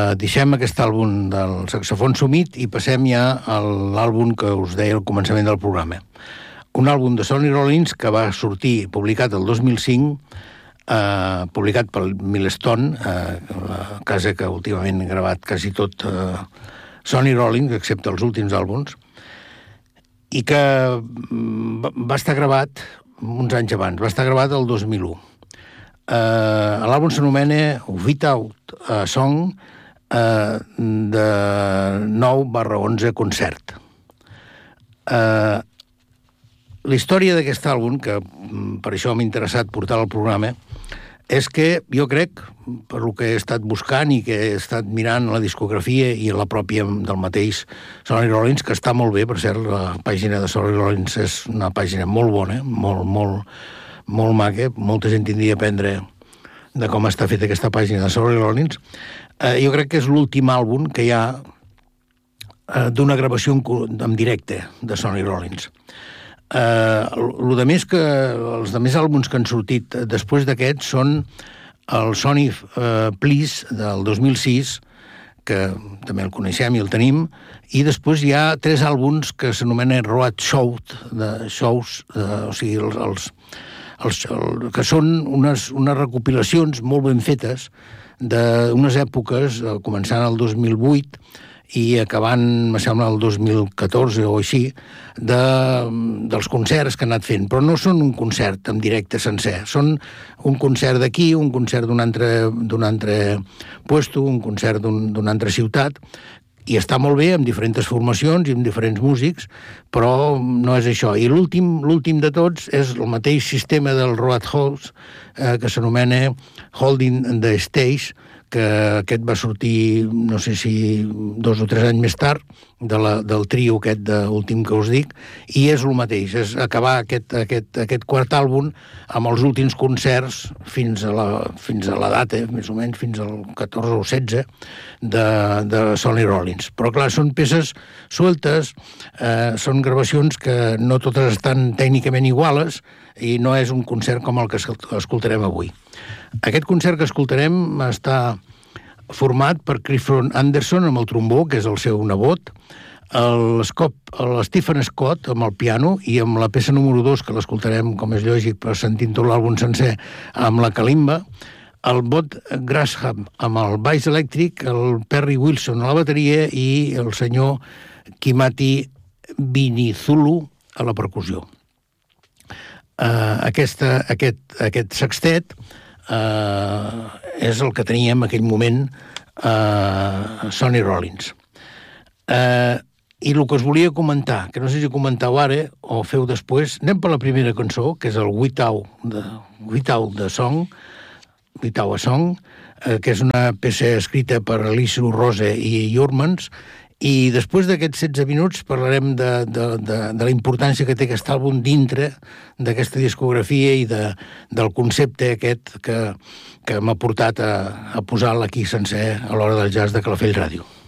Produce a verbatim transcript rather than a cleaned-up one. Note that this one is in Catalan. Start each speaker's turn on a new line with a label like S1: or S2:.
S1: Uh, deixem aquest àlbum del saxofon sumit i passem ja a l'àlbum que us deia al començament del programa. Un àlbum de Sonny Rollins que va sortir publicat el dos mil cinc, uh, publicat pel Milestone, uh, la casa que últimament ha gravat quasi tot uh, Sonny Rollins, excepte els últims àlbums, i que va estar gravat uns anys abans, va estar gravat el dos mil u. Uh, l'àlbum s'anomena Without a Song uh, de nou barra onze concert. Uh, la història d'aquest àlbum, que per això m'ha interessat portar al programa, és que jo crec, per lo que he estat buscant i que he estat mirant la discografia i la pròpia del mateix Sonny Rollins, que està molt bé, per cert, la pàgina de Sonny Rollins és una pàgina molt bona, molt, molt, molt maca, molta gent tindria a aprendre de com està feta aquesta pàgina de Sonny Rollins. Eh, jo crec que és l'últim àlbum que hi ha eh, d'una gravació en, en directe de Sonny Rollins. Eh, el de més que, els de més àlbums que han sortit després d'aquest són el Sonny eh, Please del dos mil sis, que també el coneixem i el tenim, i després hi ha tres àlbums que s'anomenen Road Shows, de shows, de, o sigui, els, els, els, el, que són unes, unes recopilacions molt ben fetes d'unes èpoques, començant el dos mil vuit i acabant, me sembla, el dos mil catorze o així, de, dels concerts que han anat fent. Però no són un concert en directe sencer, són un concert d'aquí, un concert d'un altre, d'un altre puesto, un concert d'un, d'una altra ciutat, i està molt bé, amb diferents formacions i amb diferents músics, però no és això. I l'últim, l'últim de tots és el mateix sistema del Roadhouse, eh, que s'anomena Holding the Stage, que aquest va sortir, no sé si dos o tres anys més tard, de la, del trio aquest de últim que us dic, i és el mateix, és acabar aquest, aquest, aquest quart àlbum amb els últims concerts fins a la, fins a la data, més o menys, fins al catorze o setze de, de Sonny Rollins. Però clar, són peces sueltes, eh, són gravacions que no totes estan tècnicament iguales i no és un concert com el que escoltarem avui. Aquest concert que escoltarem està format per Clifford Anderson amb el trombó, que és el seu nebot, el, Scott, el Stephen Scott amb el piano i amb la peça número dos, que l'escoltarem, com és lògic, però sentint tot l'àlbum sencer, amb la kalimba, el Bud Grasham amb el baix elèctric, el Perry Wilson a la bateria i el senyor Kimati Binizulu a la percussió. Uh, aquesta, aquest, aquest sextet uh, és el que tenia en aquell moment uh, Sonny Rollins. Uh, I el que us volia comentar, que no sé si comentau ara o feu després, anem per la primera cançó, que és el Without de, Without the Song, Without a Song, uh, que és una peça escrita per Alice Rose i Jurmans, i després d'aquests setze minuts parlarem de, de, de, de la importància que té aquest àlbum dintre d'aquesta discografia i de, del concepte aquest que, que m'ha portat a, a posar-la aquí sencer a l'hora del jazz de Calafell Ràdio.